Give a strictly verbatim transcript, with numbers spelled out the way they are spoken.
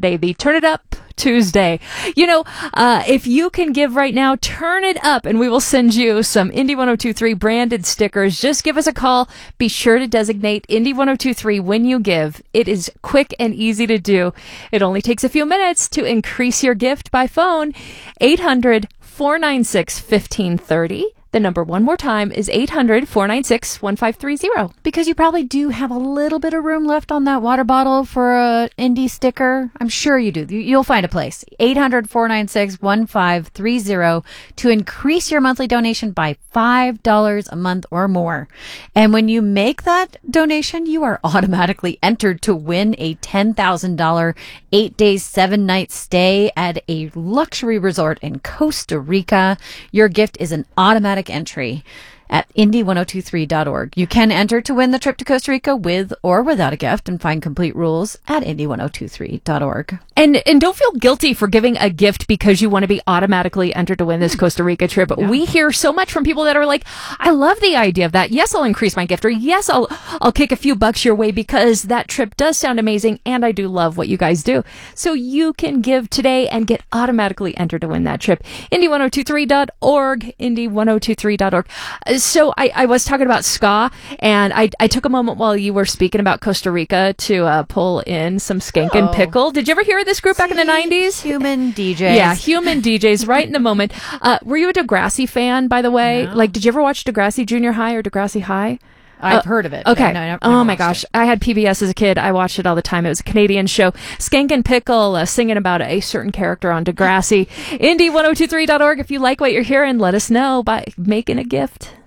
today, the Turn It Up Tuesday. You know, uh, if you can give right now, turn it up and we will send you some Indy ten twenty-three branded stickers. Just give us a call. Be sure to designate Indy ten twenty-three when you give. It is quick and easy to do. It only takes a few minutes to increase your gift by phone. eight hundred, four nine six, fifteen thirty. The number one more time is eight hundred, four nine six, one five three zero. Because you probably do have a little bit of room left on that water bottle for a Indy sticker. I'm sure you do. You'll find a place. eight hundred, four nine six, one five three zero to increase your monthly donation by five dollars a month or more. And when you make that donation, you are automatically entered to win a ten thousand dollars eight days, seven nights stay at a luxury resort in Costa Rica. Your gift is an automatic entry at Indy ten twenty-three dot org. You can enter to win the trip to Costa Rica with or without a gift and find complete rules at Indy ten twenty-three dot org. And and don't feel guilty for giving a gift because you want to be automatically entered to win this Costa Rica trip. Yeah. We hear so much from people that are like, I love the idea of that. Yes, I'll increase my gift, or yes, I'll I'll kick a few bucks your way because that trip does sound amazing and I do love what you guys do. So you can give today and get automatically entered to win that trip. Indy ten twenty-three dot org, Indy ten twenty-three dot org. So I, I was talking about ska, and I, I took a moment while you were speaking about Costa Rica to uh, pull in some Skank and Oh. Pickle. Did you ever hear of this group back in the nineties? Human D Js. Yeah, human D Js, right in the moment. Uh, were you a Degrassi fan, by the way? No. Like, did you ever watch Degrassi Junior High or Degrassi High? I've Uh, heard of it. Okay. No, I never- oh never my watched gosh. it. I had P B S as a kid. I watched it all the time. It was a Canadian show. Skank and Pickle uh, singing about a certain character on Degrassi. Indy ten twenty-three dot org. If you like what you're hearing, let us know by making a gift.